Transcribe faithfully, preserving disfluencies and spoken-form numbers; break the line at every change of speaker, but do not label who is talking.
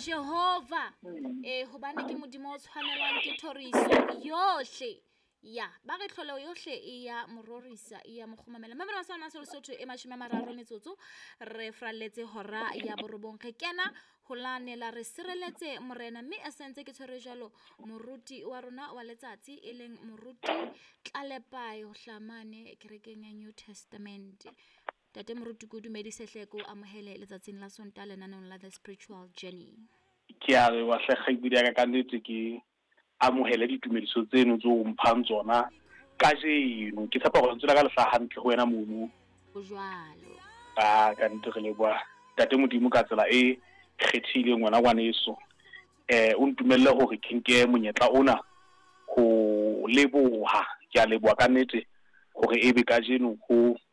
Jehova eh hobane ke modimo o tshwanelwang ke thoriso yohle ya ba re tlholo yohle e ya mororisa e ya mogomamela mama ba sana se Lesotho e mashome mararo metsotso re fraletse hora ya borobong ge kena holane la re sireletse morena mme a sentse ke tshwere jalo moruti wa rona wa letsatsi e leng moruti Tlalepayo Hlamane kerekeng ya New Testament. Tate moruti go dumedise hleko amohele letsatsing la sonta lenanong la The Spiritual Journey.
Ke a re wa hlega ibile ka kannete ke amohele ditumediso tseno tso mphang tsona ka jeno ke tshepa gore ntse ka le sa hantle go wena mono
go jwalo
ba ka ntse re le bua tate modimo ka tsela e kgethile ngwana ngwaneso eh o ntumelle gore ke nke monyetla ona go leboha ke a leboha ka nnete gore ebe ka jeno go